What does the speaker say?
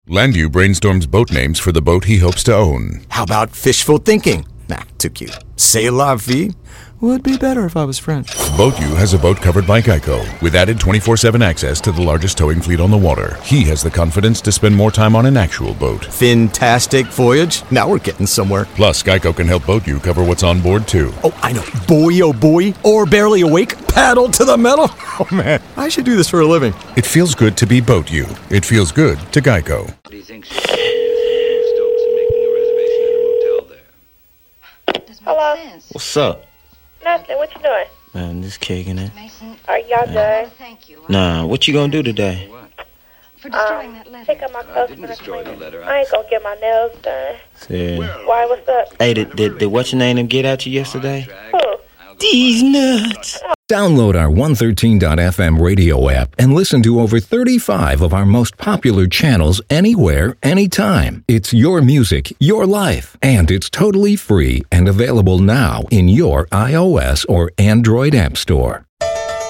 Landu brainstorms boat names for the boat he hopes to own. How about fishful thinking? Nah, too cute. C'est la vie would be better if I was French. BoatU has a boat covered by Geico with added 24/7 access to the largest towing fleet on the water. He has the confidence to spend more time on an actual boat. Fantastic voyage. Now we're getting somewhere. Plus, Geico can help BoatU cover what's on board, too. Oh, I know. Boy, oh boy. Or barely awake. Paddle to the metal. Oh, man. I should do this for a living. It feels good to be BoatU. It feels good to Geico. What do you think she's Stokes and making a reservation at a motel there? Hello? What's up? Nothing. What you doing? Man, just kicking it. Are y'all done? Nah, what you gonna do today? For destroying that letter. Pick up my clothes didn't destroy the letter. I ain't gonna get my nails done. See. Why? What's up? Hey, did what's your name get at you yesterday? Who? These nuts. Download our 113.fm radio app and listen to over 35 of our most popular channels anywhere, anytime. It's your music, your life, and it's totally free and available now in your iOS or Android app store.